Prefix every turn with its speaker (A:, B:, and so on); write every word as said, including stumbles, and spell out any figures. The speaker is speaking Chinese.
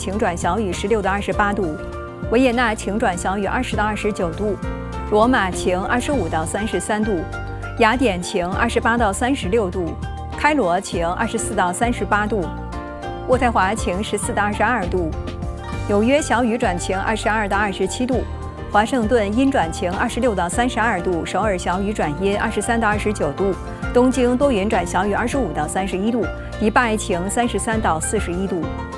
A: 晴转小雨十六到二十八度，维也纳晴转小雨二十到二十九度，罗马晴二十五到三十三度，雅典晴二十八到三十六度，开罗晴二十四到三十八度，渥太华晴十四到二十二度，纽约小雨转晴二十二到二十七度，华盛顿阴转晴二十六到三十二度，首尔小雨转阴二十三到二十九度，东京多云转小雨二十五到三十一度，迪拜晴三十三到四十一度。